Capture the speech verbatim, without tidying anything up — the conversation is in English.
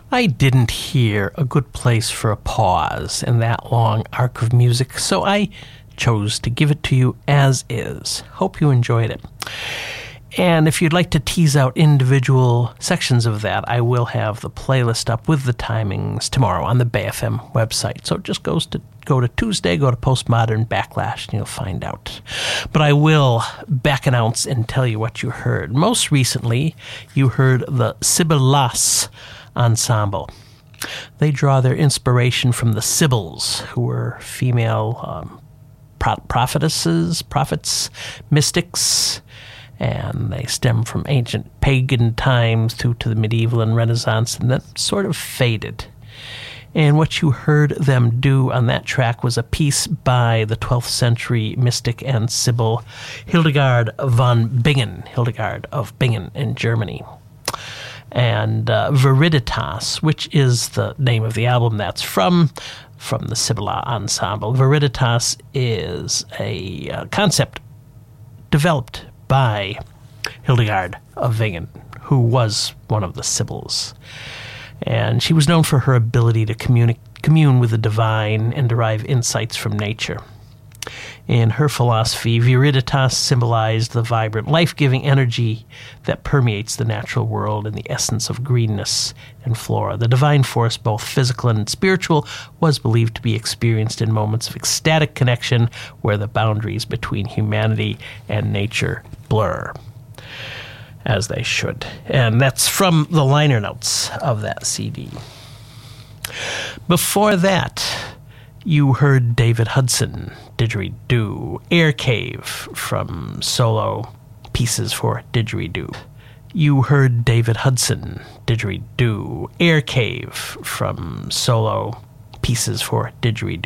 I didn't hear a good place for a pause in that long arc of music, so I chose to give it to you as is. Hope you enjoyed it. And if you'd like to tease out individual sections of that, I will have the playlist up with the timings tomorrow on the Bay F M website. So it just goes to go to Tuesday, go to Postmodern Backlash, and you'll find out. But I will back announce and tell you what you heard. Most recently, you heard the Sibyllas Ensemble. They draw their inspiration from the Sibyls, who were female um, pro- prophetesses, prophets, mystics, and they stem from ancient pagan times through to the medieval and Renaissance, and then sort of faded. And what you heard them do on that track was a piece by the twelfth century mystic and Sibyl Hildegard von Bingen, Hildegard of Bingen in Germany. And uh, Viriditas, which is the name of the album that's from, from the Sibylla Ensemble. Viriditas is a uh, concept developed by Hildegard of Bingen, who was one of the Sibyls. And she was known for her ability to communi- commune with the divine and derive insights from nature. In her philosophy, Viriditas symbolized the vibrant, life-giving energy that permeates the natural world and the essence of greenness and flora. The divine force, both physical and spiritual, was believed to be experienced in moments of ecstatic connection where the boundaries between humanity and nature blur, as they should. And that's from the liner notes of that C D. Before that, you heard David Hudson, Didgeridoo, Air Cave from solo pieces for Didgeridoo. You heard David Hudson, Didgeridoo, Air Cave from solo pieces for Didgeridoo.